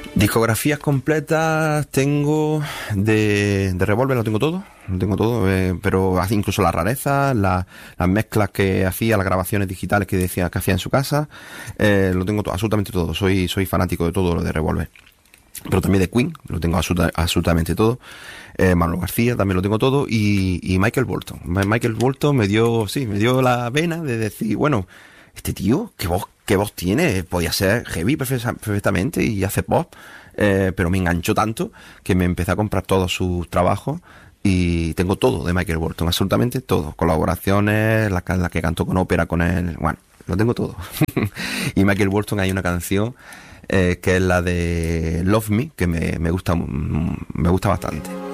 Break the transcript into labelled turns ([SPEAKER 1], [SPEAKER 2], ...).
[SPEAKER 1] Discografías completas tengo de Revolver, lo tengo todo, pero incluso las rarezas, las mezclas que hacía, las grabaciones digitales que hacía en su casa, lo tengo todo, absolutamente todo. Soy fanático de todo lo de Revolver. Pero también de Queen, lo tengo absolutamente todo. Manolo García también lo tengo todo. Y Michael Bolton. Michael Bolton me dio la vena de decir, bueno, este tío, qué voz tiene, podía ser heavy perfectamente y hace pop, pero me enganchó tanto que me empecé a comprar todos sus trabajos y tengo todo de Michael Bolton, absolutamente todo, colaboraciones, la que cantó con ópera con él, bueno, lo tengo todo. Y Michael Bolton hay una canción que es la de Love Me, que me gusta bastante.